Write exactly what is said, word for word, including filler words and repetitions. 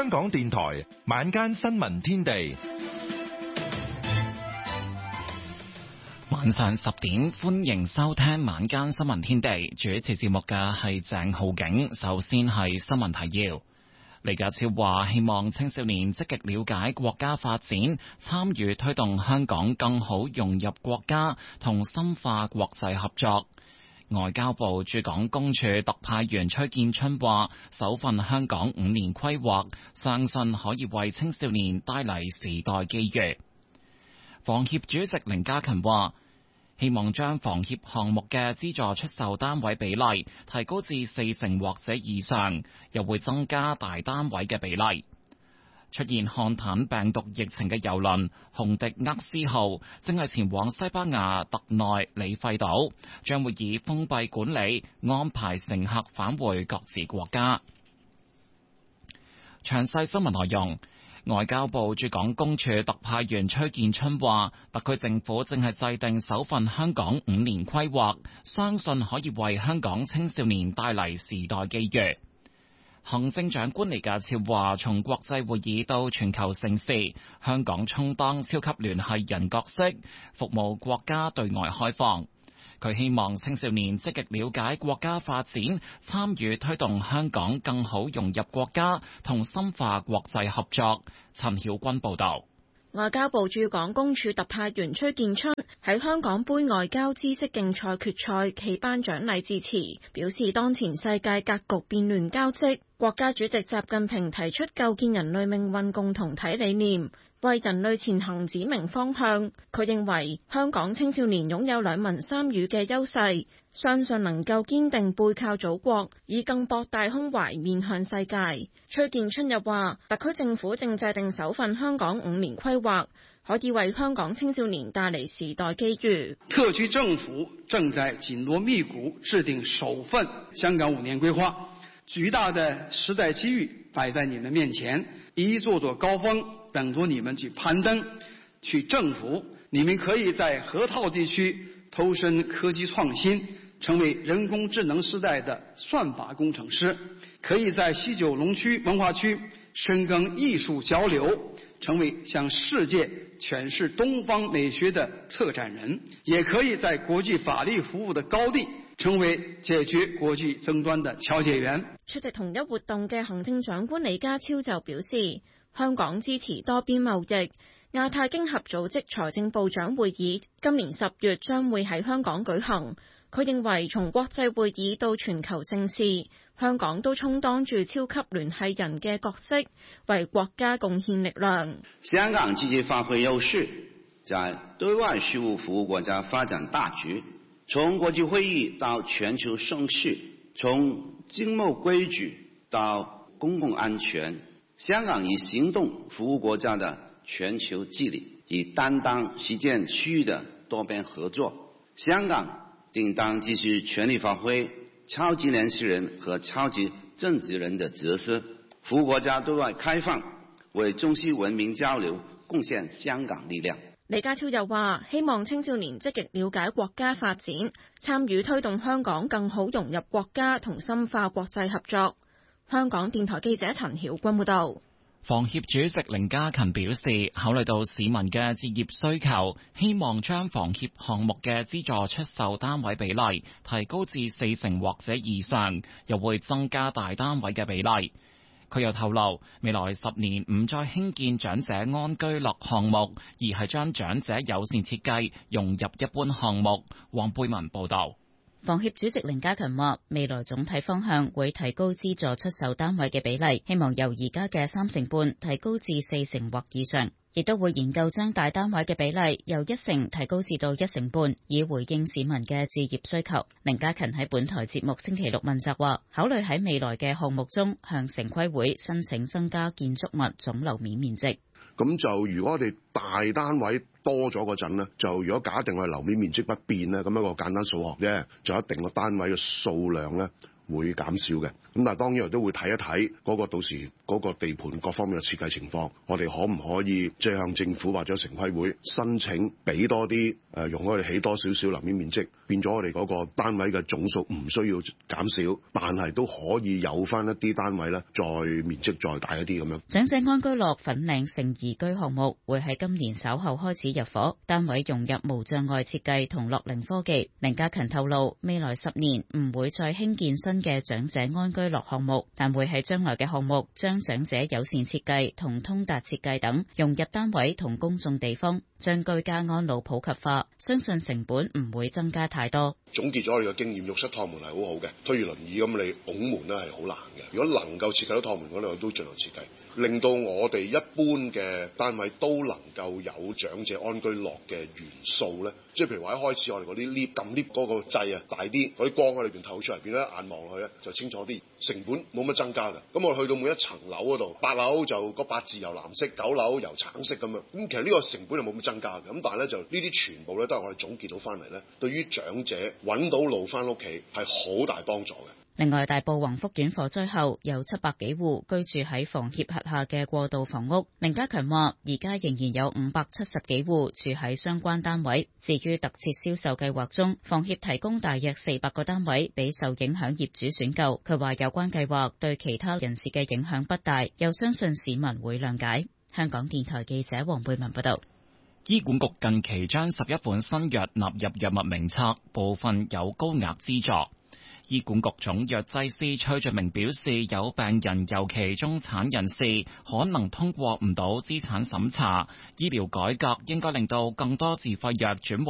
香港電台晚間新聞天地， 晚上十點，歡迎收聽晚間新聞天地。主持節目嘅係鄭浩景。首先係新聞提要。李家超話希望青少年積極了解國家發展，參與推動香港更好融入國家同深化國際合作。外交部駐港公署特派員崔建春話，首份香港五年規劃相信可以為青少年帶嚟時代機遇。房協主席凌家勤話，希望將房協項目嘅資助出售單位比例提高至四成或者以上，又會增加大單位嘅比例。出現漢坦病毒疫情嘅郵輪洪迪厄斯號正係前往西班牙特內里費島，將會以封閉管理安排乘客返回各自國家。詳細新聞內容。外交部駐港公署特派員崔建春話，特區政府正係制定首份香港五年規劃，相信可以為香港青少年帶嚟時代機遇。行政長官李家超話，從國際會議到全球盛事，香港充當超級聯繫人角色，服務國家對外開放。佢希望青少年積極了解國家發展，參與推動香港更好融入國家同深化國際合作。陳曉君報導。 外交部駐港公署特派員崔建春喺香港杯外交知識競賽決賽暨頒獎禮致辭，表示當前世界格局變亂交織，國家主席習近平提出構建人類命運共同體理念，為人類前行指明方向。佢認為香港青少年擁有兩文三語嘅優勢，相信能夠堅定背靠祖國，以更博大胸懷面向世界。崔建春又話，特區政府正制定首份香港五年規劃，可以為香港青少年帶嚟時代機遇。 特區政府正在緊鑼密鼓制定首份香港五年規劃，巨大的時代機遇擺在你們面前，一座座高峰等着你們去攀登、去征服。你們可以在河套地區投身科技創新，成為人工智能時代的算法工程師；可以在西九龍區文化區深耕藝術交流，成為向世界詮釋東方美學的策展人；也可以在國際法律服務的高地，成為解決國際爭端的調解員。 出席同一活動嘅行政長官李家超就表示，香港支持多邊貿易。亞太經合組織財政部長會議今年十月將會喺香港舉行。佢認為從國際會議到全球盛事，香港都充當住超級聯繫人嘅角色，為國家貢獻力量。 香港積極發揮優勢，在對外事務服務國家發展大局。從國際會議到全球盛事，從經貿規矩到公共安全，香港以行動服務國家的全球治理，以擔當實踐區域的多邊合作。香港定當繼續全力發揮超級聯繫人和超級政治人的角色，服務國家對外開放，為中西文明交流貢獻香港力量。 李家超又話，希望青少年積極了解國家發展，參與推動香港更好融入國家同深化國際合作。香港電台記者陳曉君報道。 房協主席凌家勤表示，考慮到市民嘅置業需求，希望將房協項目嘅資助出售單位比例提高至四成或者以上，又會增加大單位嘅比例。佢又透露，未來十年唔再興建長者安居樂項目，而係將長者友善設計融入一般項目。黃貝文報道。 房協主席凌家勤話，未來總體方向會提高資助出售單位嘅比例，希望由而家嘅三成半提高至四成或以上，亦都會研究將大單位嘅比例由一成提高至到一成半，以回應市民嘅置業需求。凌家勤喺本台節目星期六問責話，考慮喺未來嘅項目中向城規會申請增加建築物總樓面面積。 咁就如果我哋大單位多咗嗰陣呢，就如果假定我哋樓面面積不變呢，咁一個簡單數學啫，就一定個單位嘅數量呢會減少嘅。咁但係當然都會睇一睇嗰個到時嗰個地盤各方面嘅設計情況，我哋可唔可以即係向政府或者城規會申請俾多啲誒，容我哋起多少少樓面面積，變咗我哋嗰個單位嘅總數唔需要減少，但係都可以有翻一啲單位咧，再面積再大一啲咁樣。 長者安居樂粉嶺盛宜居項目會喺今年稍後開始入伙，單位融入無障礙設計同樂齡科技。凌家勤透露，未來十年唔會再興建新嘅長者安居樂項目，但會喺將來嘅項目將長者友善設計同通達設計等融入單位同公眾地方，將居家安老普及化，相信成本唔會增加太多。 總結咗我哋嘅經驗，浴室趟門係好好嘅，推住輪椅咁你拱門咧係好難嘅。如果能夠設計到趟門嗰度，都盡量設計，令到我哋一般嘅單位都能夠有長者安居樂嘅元素咧。即係譬如話一開始我哋嗰啲 lift 撳 lift 嗰個掣啊大啲，嗰啲光喺裏邊透出嚟，變咗一眼望落去咧就清楚啲，成本冇乜增加嘅。咁我哋去到每一層樓嗰度，八樓就個八字由藍色，九樓由橙色咁樣。咁其實呢個成本係冇乜增加嘅。咁但係咧就呢啲全部咧都係我哋總結到翻嚟咧，對於長者揾到路翻屋企係好大幫助嘅。 另外，大埔宏福苑火災後有七百幾戶居住喺房協轄下嘅過渡房屋。凌家勤話：而家仍然有五百七十幾戶住喺相關單位。至於特設銷售計劃中，房協提供大約四百個單位俾受影響業主選購。佢話有關計劃對其他人士嘅影響不大，又相信市民會諒解。香港電台記者黃貝文報道。 醫管局近期將十一款新藥納入藥物名冊，部分有高額資助。醫管局總藥劑師崔俊明表示，有病人尤其中產人士可能通過唔到資產審查，醫療改革應該令到更多自費藥轉